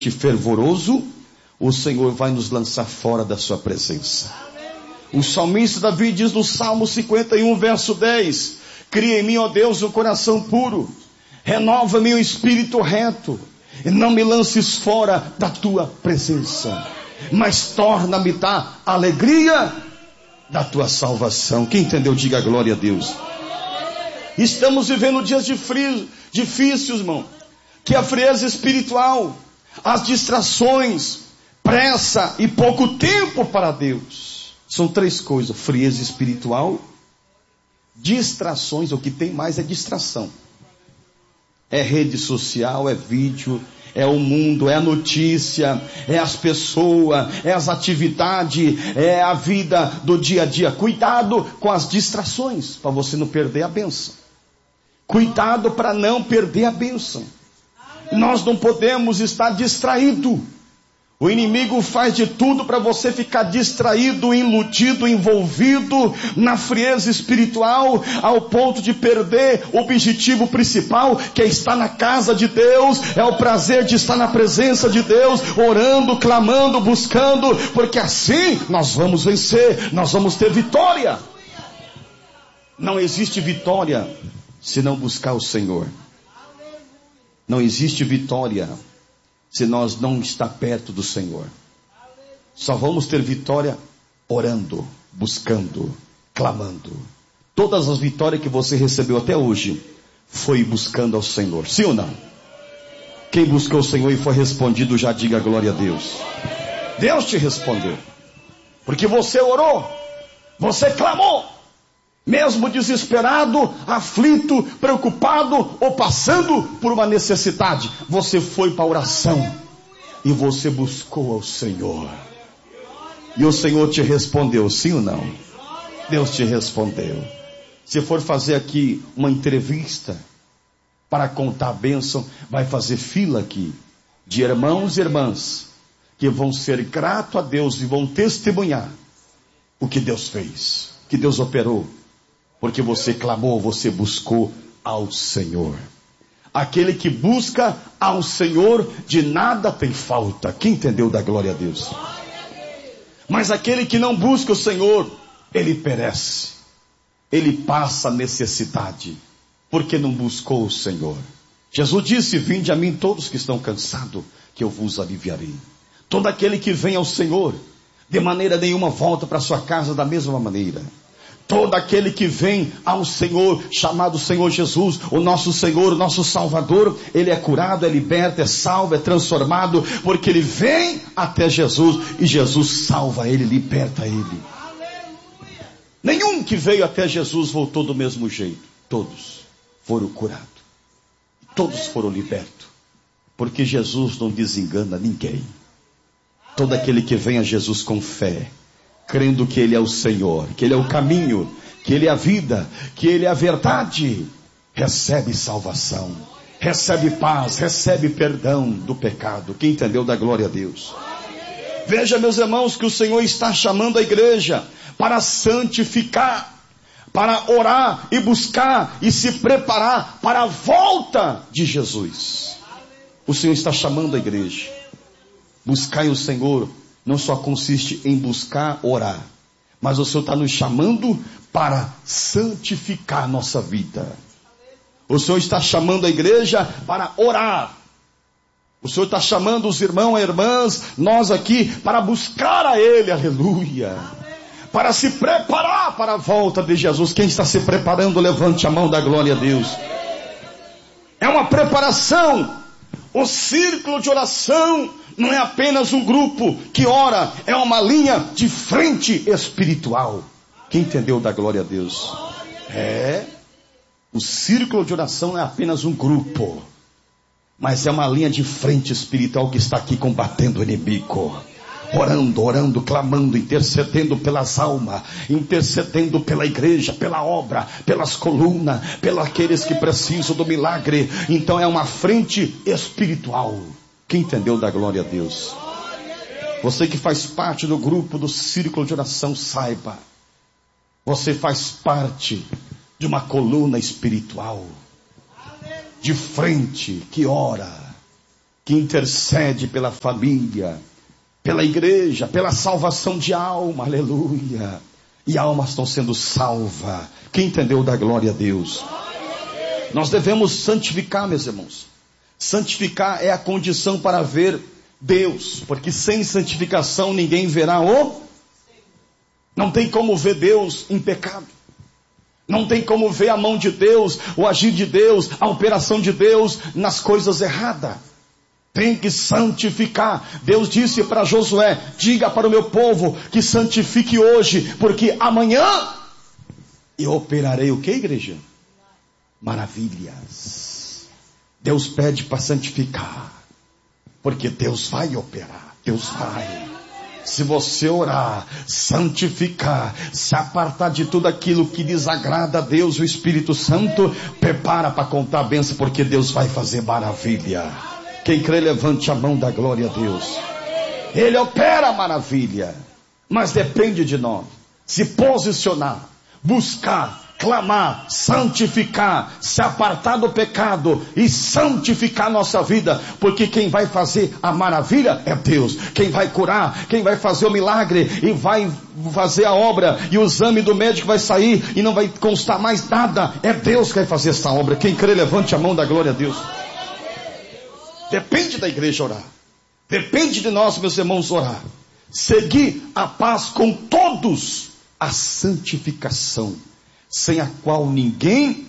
fervoroso, o Senhor vai nos lançar fora da sua presença. O salmista Davi diz no Salmo 51, verso 10: cria em mim, ó Deus, um coração puro, renova-me o espírito reto, e não me lances fora da tua presença, mas torna-me a alegria da tua salvação. Quem entendeu, diga glória a Deus. Estamos vivendo dias difíceis, irmão, que a frieza espiritual, as distrações, pressa e pouco tempo para Deus. São três coisas: frieza espiritual, distrações, o que tem mais é distração. É rede social, é vídeo, é o mundo, é a notícia, é as pessoas, é as atividades, é a vida do dia a dia. Cuidado com as distrações, para você não perder a bênção. Cuidado para não perder a bênção. Nós não podemos estar distraídos. O inimigo faz de tudo para você ficar distraído, iludido, envolvido na frieza espiritual, ao ponto de perder o objetivo principal, que é estar na casa de Deus, é o prazer de estar na presença de Deus, orando, clamando, buscando, porque assim nós vamos vencer, nós vamos ter vitória. Não existe vitória se não buscar o Senhor. Não existe vitória se nós não estar perto do Senhor. Só vamos ter vitória orando, buscando, clamando. Todas as vitórias que você recebeu até hoje foi buscando ao Senhor, sim ou não? Quem buscou o Senhor e foi respondido, já diga glória a Deus. Deus te respondeu, porque você orou, você clamou, mesmo desesperado, aflito, preocupado ou passando por uma necessidade, você foi para a oração e você buscou ao Senhor, e o Senhor te respondeu, sim ou não? Deus te respondeu. Se for fazer aqui uma entrevista para contar a bênção, vai fazer fila aqui de irmãos e irmãs que vão ser gratos a Deus e vão testemunhar o que Deus fez, que Deus operou, porque você clamou, você buscou ao Senhor. Aquele que busca ao Senhor, de nada tem falta. Quem entendeu, da glória a Deus. Mas aquele que não busca o Senhor, ele perece, ele passa necessidade, porque não buscou o Senhor. Jesus disse: vinde a mim todos que estão cansados, que eu vos aliviarei. Todo aquele que vem ao Senhor, de maneira nenhuma volta para sua casa da mesma maneira. Todo aquele que vem ao Senhor, chamado Senhor Jesus, o nosso Senhor, o nosso Salvador, ele é curado, é liberto, é salvo, é transformado, porque ele vem até Jesus, e Jesus salva ele, liberta ele. Nenhum que veio até Jesus voltou do mesmo jeito. Todos foram curados, todos foram libertos, porque Jesus não desengana ninguém. Todo aquele que vem a Jesus com fé, crendo que Ele é o Senhor, que Ele é o caminho, que Ele é a vida, que Ele é a verdade, recebe salvação, recebe paz, recebe perdão do pecado. Quem entendeu, dá glória a Deus. Veja, meus irmãos, que o Senhor está chamando a igreja para santificar, para orar e buscar e se preparar para a volta de Jesus. O Senhor está chamando a igreja. Buscar o Senhor não só consiste em buscar, orar, mas o Senhor está nos chamando para santificar a nossa vida. O Senhor está chamando a igreja para orar. O Senhor está chamando os irmãos e irmãs, nós aqui, para buscar a Ele, aleluia. Para se preparar para a volta de Jesus. Quem está se preparando, levante a mão, da glória a Deus. É uma preparação. O círculo de oração não é apenas um grupo que ora, é uma linha de frente espiritual. Quem entendeu, dá glória a Deus. O círculo de oração não é apenas um grupo, mas é uma linha de frente espiritual que está aqui combatendo o inimigo. Orando, clamando, intercedendo pelas almas, intercedendo pela igreja, pela obra, pelas colunas, pelos aqueles que precisam do milagre. Então é uma frente espiritual. Quem entendeu, dá glória a Deus. Você que faz parte do grupo do círculo de oração, saiba, você faz parte de uma coluna espiritual, de frente, que ora, que intercede pela família, pela igreja, pela salvação de alma, aleluia. E almas estão sendo salvas. Quem entendeu, dá glória a Deus. Nós devemos santificar, meus irmãos. Santificar é a condição para ver Deus, porque sem santificação ninguém verá o... Não tem como ver Deus em pecado. Não tem como ver a mão de Deus, o agir de Deus, a operação de Deus nas coisas erradas. Tem que santificar. Deus disse para Josué: diga para o meu povo que santifique hoje, porque amanhã eu operarei o que, igreja? Maravilhas. Deus pede para santificar, porque Deus vai operar. Deus vai. Se você orar, santificar, se apartar de tudo aquilo que desagrada a Deus, o Espírito Santo prepara para contar a bênção, porque Deus vai fazer maravilha. Quem crê, levante a mão, da glória a Deus. Ele opera a maravilha, mas depende de nós se posicionar, buscar, clamar, santificar, se apartar do pecado e santificar nossa vida, porque quem vai fazer a maravilha é Deus. Quem vai curar, quem vai fazer o milagre e vai fazer a obra, e o exame do médico vai sair e não vai constar mais nada, é Deus que vai fazer essa obra. Quem crê, levante a mão, da glória a Deus. Depende da igreja orar, depende de nós, meus irmãos, orar, seguir a paz com todos, a santificação, sem a qual ninguém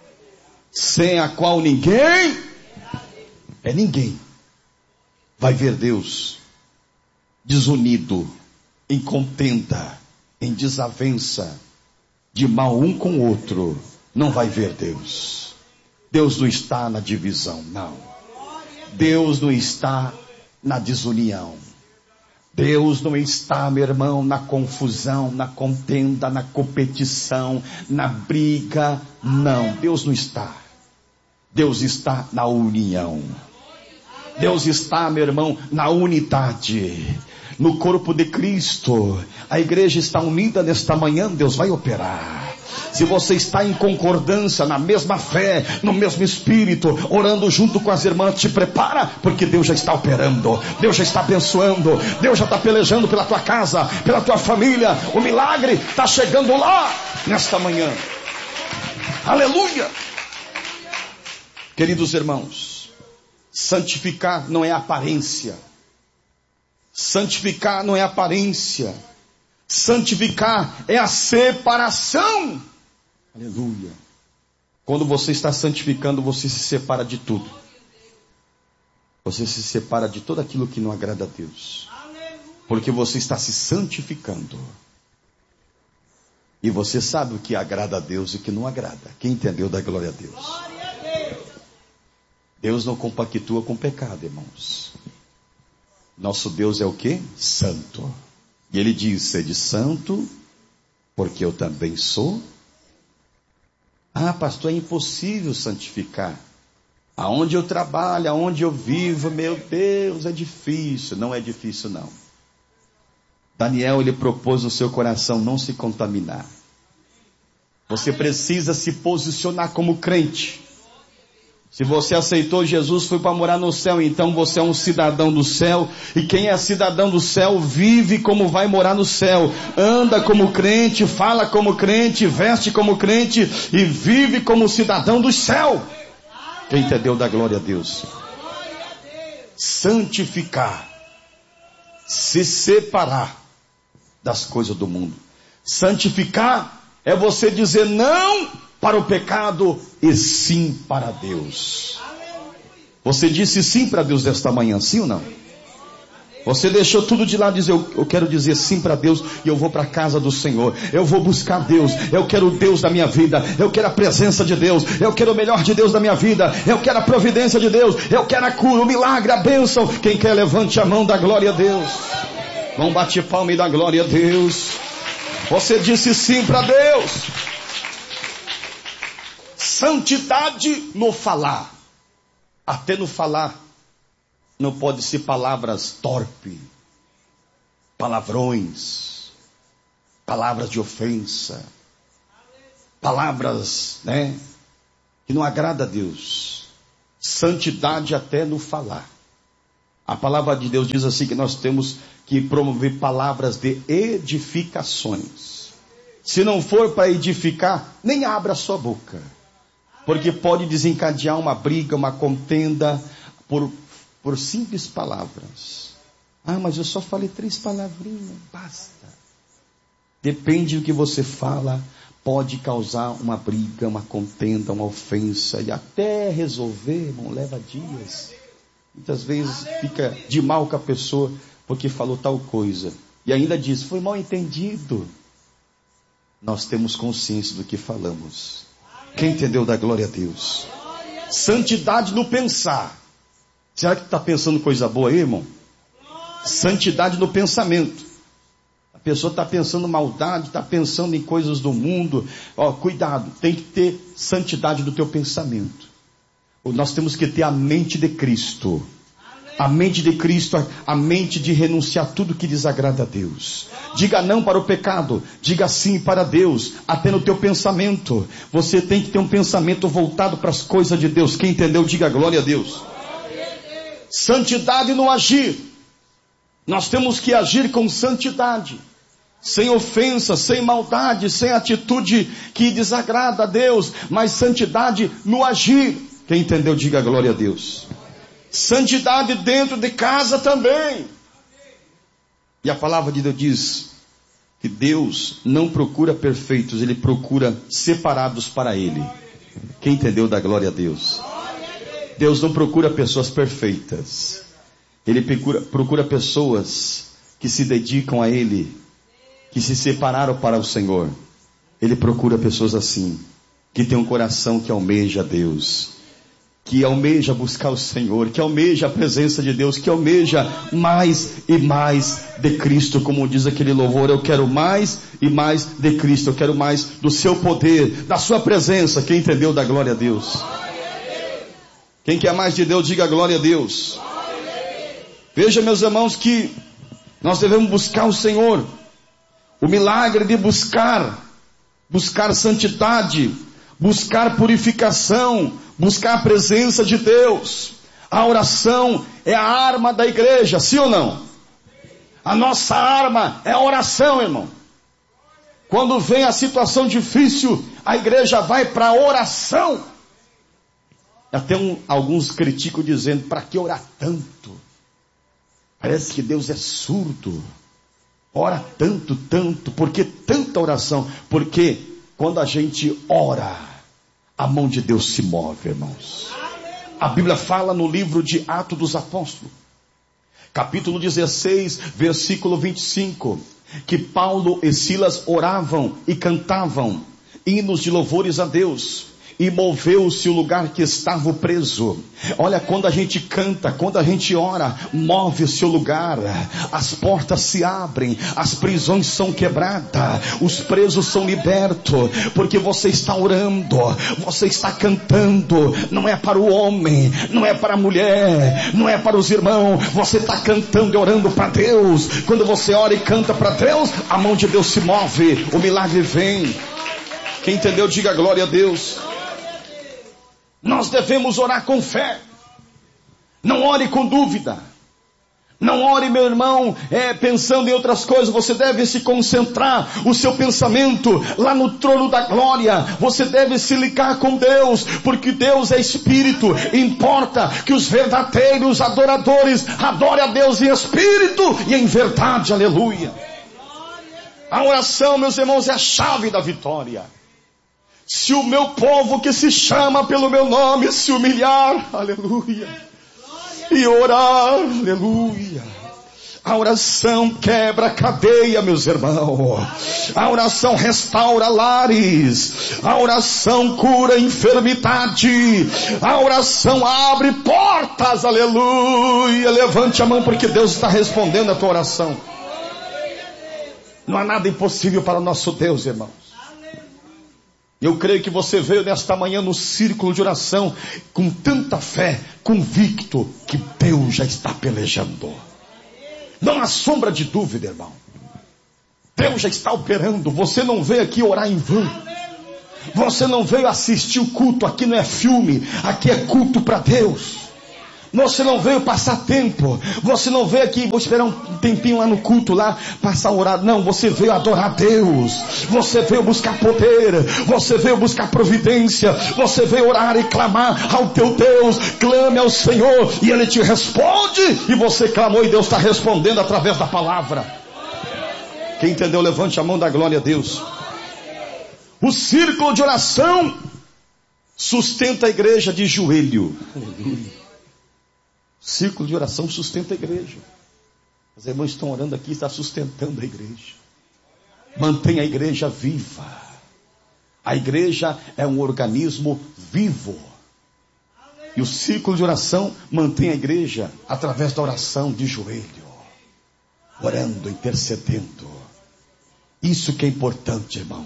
vai ver Deus. Desunido, em contenda, em desavença, de mal um com o outro, não vai ver Deus. Deus não está na divisão, não. Deus não está na desunião. Deus não está, meu irmão, na confusão, na contenda, na competição, na briga. Não, Deus não está. Deus está na união. Deus está, meu irmão, na unidade. No corpo de Cristo. A igreja está unida nesta manhã, Deus vai operar. Se você está em concordância, na mesma fé, no mesmo espírito, orando junto com as irmãs, te prepara, porque Deus já está operando, Deus já está abençoando, Deus já está pelejando pela tua casa, pela tua família. O milagre está chegando lá, nesta manhã. Aleluia! Queridos irmãos, santificar não é aparência. Santificar não é aparência. Santificar é a separação. Aleluia. Quando você está santificando, você se separa de tudo. Você se separa de tudo aquilo que não agrada a Deus. Porque você está se santificando. E você sabe o que agrada a Deus e o que não agrada. Quem entendeu, dá glória a Deus. Deus não compactua com pecado, irmãos. Nosso Deus é o quê? Santo. E ele diz: sede santo, porque eu também sou. Ah, pastor, é impossível santificar. Aonde eu trabalho, aonde eu vivo, meu Deus, é difícil. Não é difícil, não. Daniel, ele propôs no seu coração não se contaminar. Você precisa se posicionar como crente. Se você aceitou Jesus, foi para morar no céu, então você é um cidadão do céu. E quem é cidadão do céu, vive como vai morar no céu. Anda como crente, fala como crente, veste como crente e vive como cidadão do céu. Quem entendeu, dá glória a Deus. Santificar. Se separar das coisas do mundo. Santificar é você dizer não para o pecado e sim para Deus. Você disse sim para Deus desta manhã, sim ou não? Você deixou tudo de lado e dizer: eu quero dizer sim para Deus e eu vou para a casa do Senhor. Eu vou buscar Deus. Eu quero o Deus da minha vida. Eu quero a presença de Deus. Eu quero o melhor de Deus da minha vida. Eu quero a providência de Deus. Eu quero a cura, o milagre, a bênção. Quem quer, levante a mão, da glória a Deus. Vamos bater palma e dar glória a Deus. Você disse sim para Deus. Santidade no falar. Até no falar não pode ser palavras torpes, palavrões, palavras de ofensa, palavras, que não agrada a Deus. Santidade até no falar. A palavra de Deus diz assim que nós temos que promover palavras de edificações. Se não for para edificar, nem abra a sua boca. Porque pode desencadear uma briga, uma contenda por simples palavras. Ah, mas eu só falei 3 palavrinhas, basta. Depende do que você fala, pode causar uma briga, uma contenda, uma ofensa. E até resolver, irmão, leva dias. Muitas vezes fica de mal com a pessoa porque falou tal coisa. E ainda diz, foi mal entendido. Nós temos consciência do que falamos. Quem entendeu, dá glória a Deus. Santidade no pensar. Será que está pensando coisa boa aí, irmão? Santidade no pensamento. A pessoa está pensando maldade, está pensando em coisas do mundo. Cuidado, tem que ter santidade do teu pensamento. Nós temos que ter a mente de Cristo. A mente de Cristo, a mente de renunciar a tudo que desagrada a Deus. Diga não para o pecado, diga sim para Deus, até no teu pensamento. Você tem que ter um pensamento voltado para as coisas de Deus. Quem entendeu, diga glória a Deus. Santidade no agir. Nós temos que agir com santidade, sem ofensa, sem maldade, sem atitude que desagrada a Deus, mas santidade no agir. Quem entendeu, diga glória a Deus. Santidade dentro de casa também. E a palavra de Deus diz que Deus não procura perfeitos, Ele procura separados para Ele. Quem entendeu, dá glória a Deus. Deus não procura pessoas perfeitas. Ele procura pessoas que se dedicam a Ele, que se separaram para o Senhor. Ele procura pessoas assim, que tem um coração que almeja a Deus, que almeja buscar o Senhor, que almeja a presença de Deus, que almeja mais e mais de Cristo, como diz aquele louvor, eu quero mais e mais de Cristo, eu quero mais do seu poder, da sua presença. Quem entendeu, dá glória a Deus. Quem quer mais de Deus, diga glória a Deus. Veja, meus irmãos, que nós devemos buscar o Senhor, o milagre de buscar santidade, buscar purificação, buscar a presença de Deus. A oração é a arma da igreja, sim ou não? A nossa arma é a oração, irmão. Quando vem a situação difícil, a igreja vai para a oração. Até alguns criticam dizendo, para que orar tanto? Parece que Deus é surdo. Ora tanto, por que tanta oração? Porque quando a gente ora, a mão de Deus se move, irmãos. A Bíblia fala no livro de Atos dos Apóstolos, capítulo 16, versículo 25, que Paulo e Silas oravam e cantavam hinos de louvores a Deus, e moveu-se o lugar que estava preso. Olha, quando a gente canta, quando a gente ora, move-se o lugar, as portas se abrem, as prisões são quebradas, os presos são libertos, porque você está orando, você está cantando. Não é para o homem, não é para a mulher, não é para os irmãos, você está cantando e orando para Deus. Quando você ora e canta para Deus, a mão de Deus se move, o milagre vem. Quem entendeu, diga glória a Deus. Nós devemos orar com fé. Não ore com dúvida. Não ore, meu irmão, pensando em outras coisas. Você deve se concentrar o seu pensamento lá no trono da glória. Você deve se ligar com Deus, porque Deus é Espírito. Importa que os verdadeiros adoradores adorem a Deus em Espírito e em verdade. Aleluia. A oração, meus irmãos, é a chave da vitória. Se o meu povo que se chama pelo meu nome se humilhar, aleluia, e orar, aleluia. A oração quebra a cadeia, meus irmãos. A oração restaura lares. A oração cura enfermidade. A oração abre portas, aleluia. Levante a mão porque Deus está respondendo a tua oração. Não há nada impossível para o nosso Deus, irmãos. Eu creio que você veio nesta manhã no círculo de oração com tanta fé, convicto que Deus já está pelejando. Não há sombra de dúvida, irmão. Deus já está operando. Você não veio aqui orar em vão. Você não veio assistir o culto. Aqui não é filme, aqui é culto para Deus. Você não veio passar tempo. Você não veio aqui, vou esperar um tempinho lá no culto, lá, passar um horário. Não, você veio adorar a Deus. Você veio buscar poder. Você veio buscar providência. Você veio orar e clamar ao teu Deus. Clame ao Senhor e Ele te responde. E você clamou e Deus está respondendo através da palavra. Quem entendeu, levante a mão, da glória a Deus. O círculo de oração sustenta a igreja de joelho. Aleluia. Círculo de oração sustenta a igreja. Os irmãos estão orando aqui, está sustentando a igreja. Mantém a igreja viva. A igreja é um organismo vivo. E o círculo de oração mantém a igreja através da oração de joelho. Orando, intercedendo. Isso que é importante, irmão.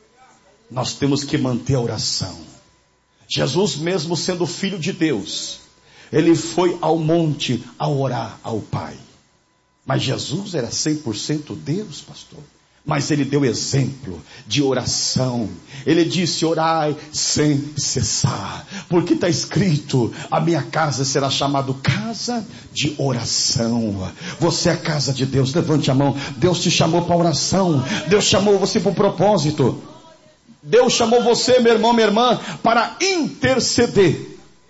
Nós temos que manter a oração. Jesus, mesmo sendo filho de Deus, Ele foi ao monte a orar ao Pai. Mas Jesus era 100% Deus, pastor. Mas Ele deu exemplo de oração. Ele disse: orai sem cessar. Porque está escrito: a minha casa será chamada casa de oração. Você é a casa de Deus. Levante a mão. Deus te chamou para oração. Deus chamou você para o propósito. Deus chamou você, meu irmão, minha irmã, para interceder.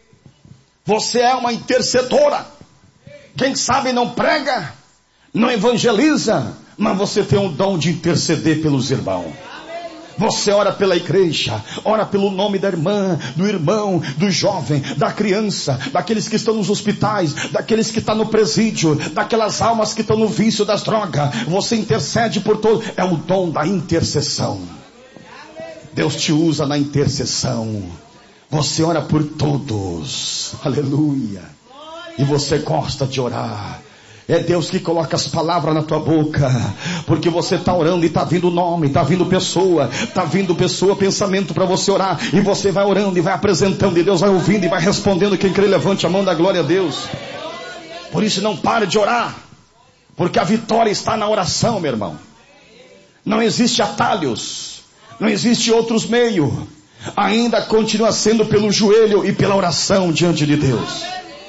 Você é uma intercedora. Quem sabe não prega, não evangeliza, mas você tem um dom de interceder pelos irmãos. Você ora pela igreja, ora pelo nome da irmã, do irmão, do jovem, da criança, daqueles que estão nos hospitais, daqueles que estão no presídio, daquelas almas que estão no vício das drogas. Você intercede por todos. É o dom da intercessão. Deus te usa na intercessão. Você ora por todos. Aleluia. E você gosta de orar. É Deus que coloca as palavras na tua boca. Porque você está orando e está vindo nome, está vindo pessoa, pensamento para você orar. E você vai orando e vai apresentando. E Deus vai ouvindo e vai respondendo. Quem crê, levante a mão, da glória a Deus. Por isso não pare de orar. Porque a vitória está na oração, meu irmão. Não existe atalhos. Não existe outros meios. Ainda continua sendo pelo joelho e pela oração diante de Deus.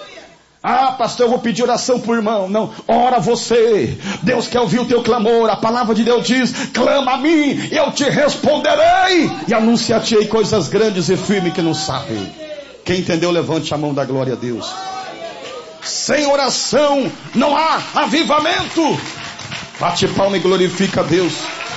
Ah, pastor, eu vou pedir oração por irmão. Não, ora você. Deus quer ouvir o teu clamor. A palavra de Deus diz: clama a mim, eu te responderei e anunciar-te-ei coisas grandes e firmes que não sabe. Quem entendeu, levante a mão, da glória a Deus. Sem oração não há avivamento. Bate palma e glorifica a Deus.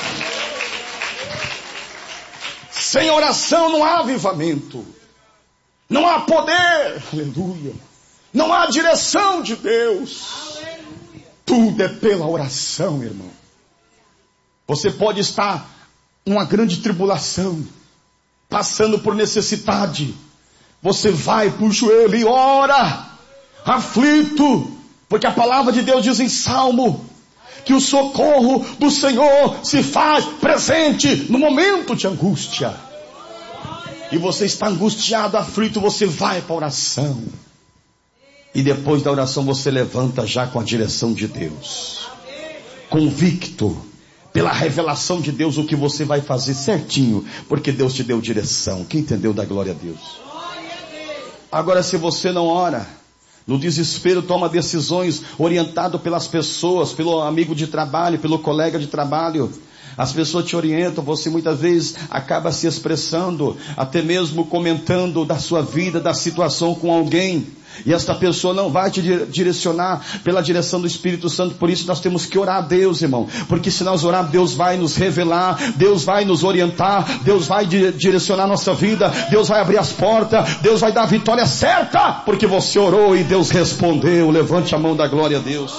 Sem oração não há avivamento. Não há poder. Aleluia. Não há direção de Deus. Tudo é pela oração, irmão. Você pode estar numa grande tribulação, passando por necessidade. Você vai para o joelho e ora, aflito, porque a palavra de Deus diz em Salmo que o socorro do Senhor se faz presente no momento de angústia. E você está angustiado, aflito, você vai para a oração. E depois da oração você levanta já com a direção de Deus. Convicto pela revelação de Deus o que você vai fazer certinho, porque Deus te deu direção. Quem entendeu, dá glória a Deus. Agora, se você não ora, no desespero toma decisões orientado pelas pessoas, pelo amigo de trabalho, pelo colega de trabalho. As pessoas te orientam, você muitas vezes acaba se expressando, até mesmo comentando da sua vida, da situação com alguém. E esta pessoa não vai te direcionar pela direção do Espírito Santo. Por isso nós temos que orar a Deus, irmão. Porque se nós orarmos, Deus vai nos revelar, Deus vai nos orientar, Deus vai direcionar a nossa vida, Deus vai abrir as portas, Deus vai dar a vitória certa, porque você orou e Deus respondeu. Levante a mão, da glória a Deus.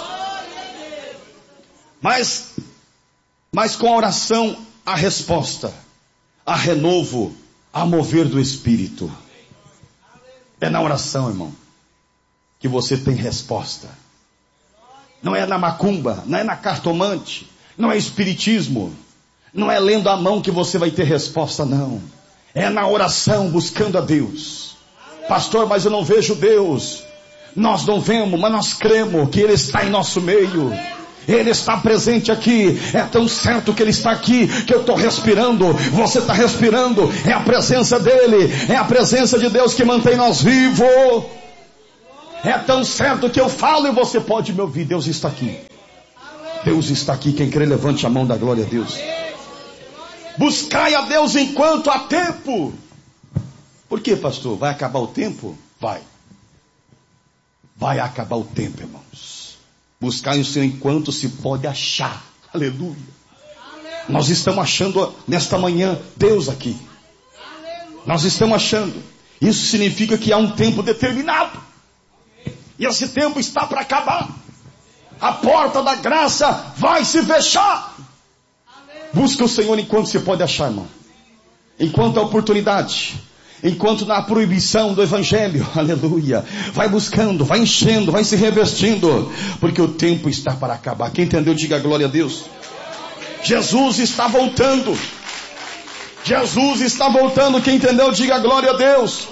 Mas com a oração, a resposta, a renovo, a mover do Espírito. É na oração, irmão, que você tem resposta. Não é na macumba, não é na cartomante, não é espiritismo, não é lendo a mão que você vai ter resposta, não. É na oração, buscando a Deus. Pastor, mas eu não vejo Deus. Nós não vemos, mas nós cremos que Ele está em nosso meio. Ele está presente aqui. É tão certo que Ele está aqui, que eu estou respirando, você está respirando. É a presença dEle, é a presença de Deus que mantém nós vivos. É tão certo que eu falo e você pode me ouvir. Deus está aqui. Deus está aqui. Quem crê, levante a mão da glória a Deus. Buscai a Deus enquanto há tempo. Por quê, pastor? Vai acabar o tempo? Vai. Vai acabar o tempo, irmãos. Buscai o Senhor enquanto se pode achar. Aleluia. Nós estamos achando nesta manhã Deus aqui. Nós estamos achando. Isso significa que há um tempo determinado. E esse tempo está para acabar. A porta da graça vai se fechar. Busca o Senhor enquanto se pode achar, irmão. Enquanto há oportunidade. Enquanto na proibição do Evangelho. Aleluia. Vai buscando, vai enchendo, vai se revestindo. Porque o tempo está para acabar. Quem entendeu, diga glória a Deus. Jesus está voltando. Jesus está voltando. Quem entendeu, diga glória a Deus.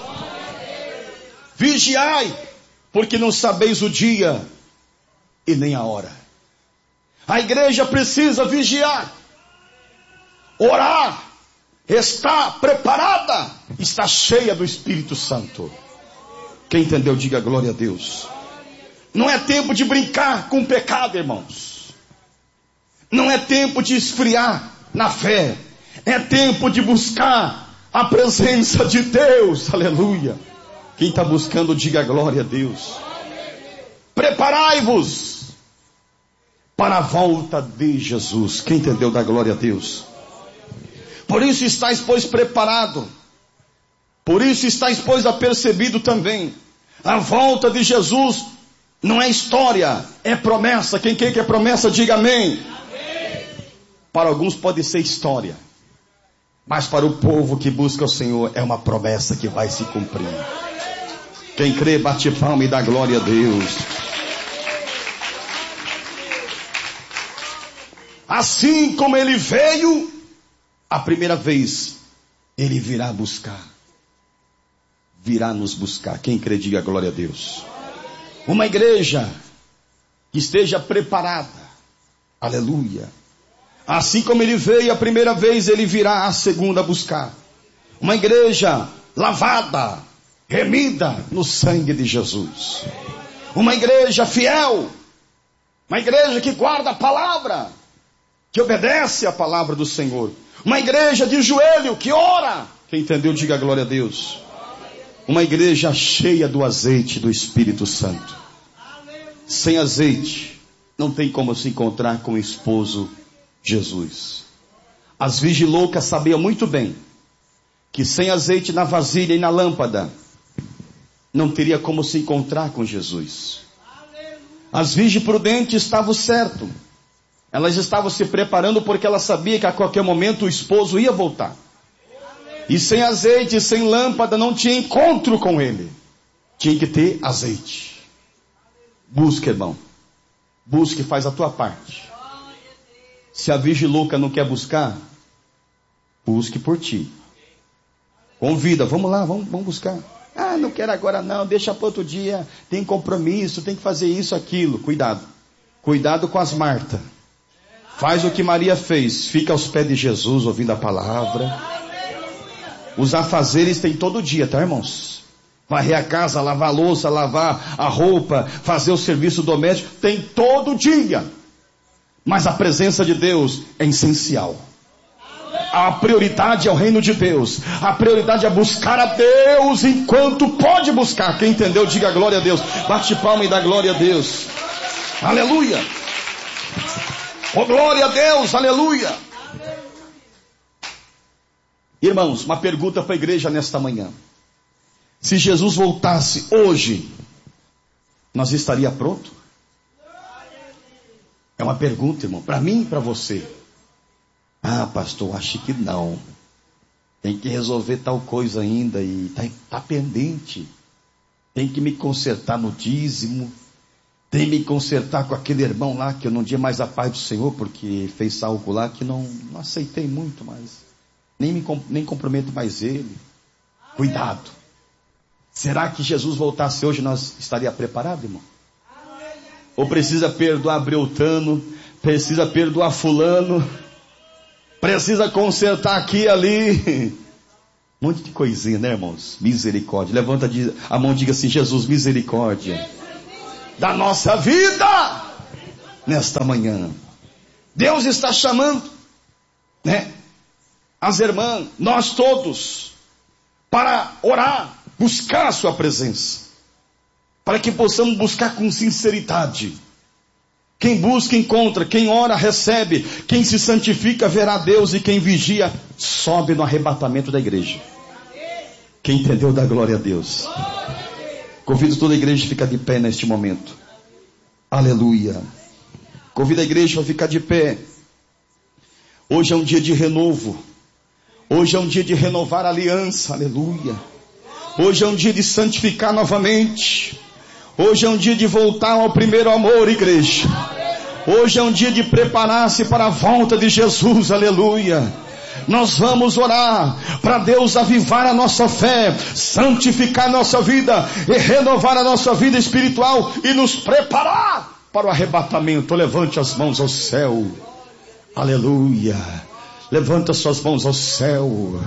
Vigiai, porque não sabeis o dia e nem a hora. A igreja precisa vigiar, orar, está preparada, está cheia do Espírito Santo. Quem entendeu, diga glória a Deus. Não é tempo de brincar com o pecado, irmãos. Não é tempo de esfriar na fé. É tempo de buscar a presença de Deus. Aleluia. Quem está buscando, diga glória a Deus. Preparai-vos para a volta de Jesus. Quem entendeu, dá glória a Deus. Por isso estáis, pois, preparado. Por isso estáis, pois, apercebido também. A volta de Jesus não é história, é promessa. Quem quer que é promessa, diga amém. Para alguns pode ser história, mas para o povo que busca o Senhor é uma promessa que vai se cumprir. Quem crê, bate palma e dá glória a Deus. Assim como ele veio a primeira vez, ele virá buscar. Virá nos buscar. Quem crê, diga glória a Deus. Uma igreja que esteja preparada. Aleluia. Assim como ele veio a primeira vez, ele virá a segunda buscar. Uma igreja lavada, remida no sangue de Jesus. Uma igreja fiel. Uma igreja que guarda a palavra, que obedece a palavra do Senhor. Uma igreja de joelho que ora. Quem entendeu, diga glória a Deus. Uma igreja cheia do azeite do Espírito Santo. Sem azeite, não tem como se encontrar com o esposo Jesus. As vigiloucas sabiam muito bem que sem azeite na vasilha e na lâmpada não teria como se encontrar com Jesus. As virgens prudentes estavam certo. Elas estavam se preparando porque elas sabiam que a qualquer momento o esposo ia voltar. E sem azeite e sem lâmpada não tinha encontro com ele. Tinha que ter azeite. Busque, irmão. Busque, faz a tua parte. Se a virgem louca não quer buscar, busque por ti. Convida, vamos lá, vamos buscar. Ah, não quero agora não, deixa para outro dia. Tem compromisso, tem que fazer isso, aquilo. Cuidado. Cuidado com as Marta. Faz o que Maria fez. Fica aos pés de Jesus, ouvindo a palavra. Os afazeres tem todo dia, tá, irmãos? Varrer a casa, lavar a louça, lavar a roupa, fazer o serviço doméstico. Tem todo dia. Mas a presença de Deus é essencial. A prioridade é o reino de Deus. A prioridade é buscar a Deus enquanto pode buscar. Quem entendeu, diga glória a Deus. Bate palma e dá glória a Deus. Aleluia. Oh, glória a Deus, aleluia. Irmãos, uma pergunta para a igreja nesta manhã. Se Jesus voltasse hoje, nós estaria pronto? É uma pergunta, irmão, para mim e para você. Ah, pastor, acho que não. Tem que resolver tal coisa ainda e tá pendente. Tem que me consertar no dízimo. Tem que me consertar com aquele irmão lá que eu não dia mais a paz do Senhor porque fez algo lá que não aceitei muito mais. Nem comprometo mais ele. Cuidado. Será que Jesus voltasse hoje nós estaria preparado, irmão? Ou precisa perdoar Breutano, precisa perdoar fulano, precisa consertar aqui e ali. Um monte de coisinha, né, irmãos? Misericórdia. Levanta a mão e diga assim: Jesus, misericórdia. da nossa vida nesta manhã. Deus está chamando, né, as irmãs, nós todos, para orar, buscar a sua presença, para que possamos buscar com sinceridade. Quem busca, encontra. Quem ora, recebe. Quem se santifica, verá Deus. E quem vigia, sobe no arrebatamento da igreja. Quem entendeu, dá glória a Deus. Convido toda a igreja a ficar de pé neste momento. Aleluia. Convido a igreja a ficar de pé. Hoje é um dia de renovo. Hoje é um dia de renovar a aliança. Aleluia. Hoje é um dia de santificar novamente. Hoje é um dia de voltar ao primeiro amor, igreja. Hoje é um dia de preparar-se para a volta de Jesus, aleluia. Nós vamos orar para Deus avivar a nossa fé, santificar a nossa vida e renovar a nossa vida espiritual e nos preparar para o arrebatamento. Levante as mãos ao céu, aleluia. Levanta suas mãos ao céu.